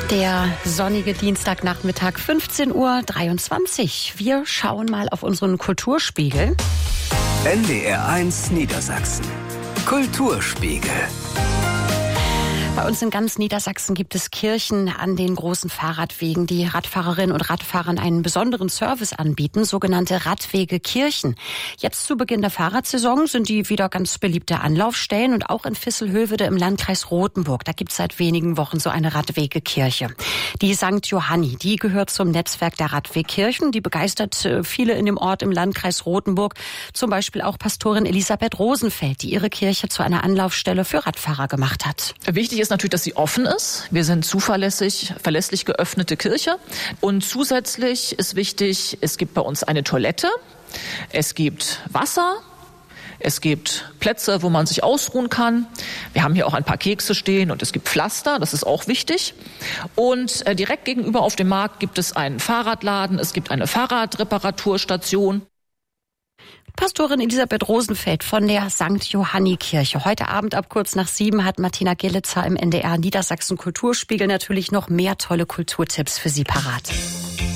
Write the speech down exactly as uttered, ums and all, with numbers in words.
Der sonnige Dienstagnachmittag, fünfzehn Uhr dreiundzwanzig. Wir schauen mal auf unseren Kulturspiegel. N D R eins Niedersachsen. Kulturspiegel. Bei uns in ganz Niedersachsen gibt es Kirchen an den großen Fahrradwegen, die Radfahrerinnen und Radfahrern einen besonderen Service anbieten, sogenannte Radwege-Kirchen. Jetzt zu Beginn der Fahrradsaison sind die wieder ganz beliebte Anlaufstellen und auch in Visselhövede im Landkreis Rothenburg. Da gibt es seit wenigen Wochen so eine Radwege-Kirche. Die Sankt Johanni, die gehört zum Netzwerk der Radwegkirchen. Die begeistert viele in dem Ort im Landkreis Rothenburg. Zum Beispiel auch Pastorin Elisabeth Rosenfeld, die ihre Kirche zu einer Anlaufstelle für Radfahrer gemacht hat. Wichtig ist natürlich, dass sie offen ist. Wir sind zuverlässig, verlässlich geöffnete Kirche. Und zusätzlich ist wichtig, es gibt bei uns eine Toilette, es gibt Wasser, es gibt Plätze, wo man sich ausruhen kann. Wir haben hier auch ein paar Kekse stehen und es gibt Pflaster, das ist auch wichtig. Und äh, direkt gegenüber auf dem Markt gibt es einen Fahrradladen, es gibt eine Fahrradreparaturstation. Pastorin Elisabeth Rosenfeld von der Sankt Johanni Kirche. Heute Abend ab kurz nach sieben hat Martina Gillitzer im N D R Niedersachsen Kulturspiegel natürlich noch mehr tolle Kulturtipps für Sie parat.